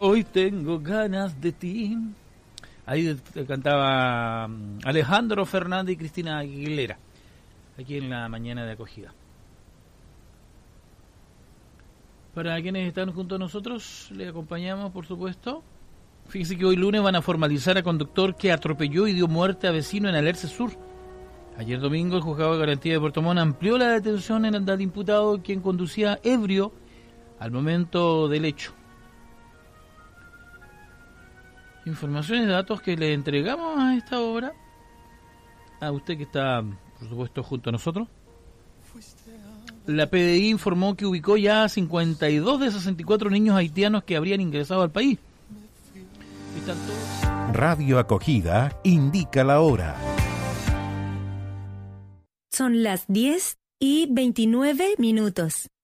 Hoy tengo ganas de ti. Ahí cantaba Alejandro Fernández y Cristina Aguilera, aquí en la mañana de acogida. Para quienes están junto a nosotros, les acompañamos, por supuesto. Fíjense que hoy lunes van a formalizar a conductor que atropelló y dio muerte a vecino en Alerce Sur. Ayer domingo, el juzgado de garantía de Puerto Montt amplió la detención en el del imputado, quien conducía ebrio al momento del hecho. Informaciones y datos que le entregamos a esta hora a usted que está, por supuesto, junto a nosotros. La PDI informó que ubicó ya a 52 de 64 niños haitianos que habrían ingresado al país. Radio Acogida indica la hora. Son las 10:29.